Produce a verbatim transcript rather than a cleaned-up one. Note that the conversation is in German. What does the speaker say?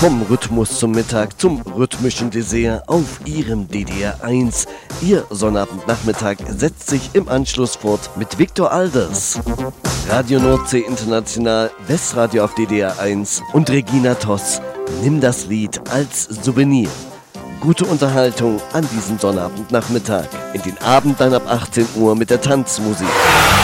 Vom Rhythmus zum Mittag zum rhythmischen Dessert auf Ihrem D D R eins. Ihr Sonnabendnachmittag setzt sich im Anschluss fort mit Viktor Alders, Radio Nordsee International, Westradio auf D D R eins und Regina Toss. Nimm das Lied als Souvenir. Gute Unterhaltung an diesem Sonnabendnachmittag. In den Abend dann ab achtzehn Uhr mit der Tanzmusik.